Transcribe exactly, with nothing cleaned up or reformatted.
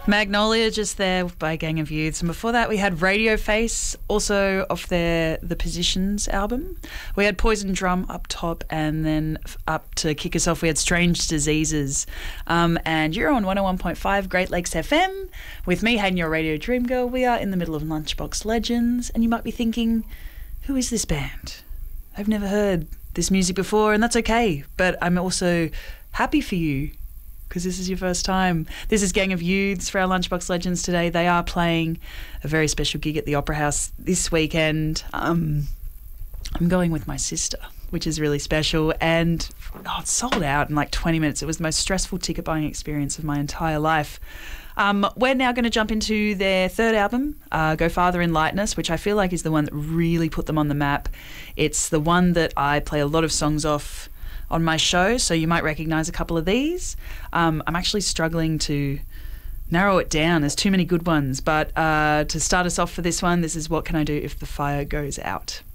Magnolia just there by Gang of Youths, and before that we had Radio Face, also off their The Positions album. We had Poison Drum up top, and then up to kick us off we had Strange Diseases. Um, and you're on one oh one point five Great Lakes F M with me, Hayden, your radio dream girl. We are in the middle of Lunchbox Legends, and you might be thinking, who is this band? I've never heard this music before, and that's okay, but I'm also happy for you because this is your first time. This is Gang of Youths for our Lunchbox Legends today. They are playing a very special gig at the Opera House this weekend. Um, I'm going with my sister, which is really special, and oh, it's sold out in like twenty minutes. It was the most stressful ticket buying experience of my entire life. Um, we're now going to jump into their third album, uh, Go Farther in Lightness, which I feel like is the one that really put them on the map. It's the one that I play a lot of songs off on my show, so you might recognise a couple of these. Um, I'm actually struggling to narrow it down. There's too many good ones, but uh, to start us off for this one, this is What Can I Do If the Fire Goes Out.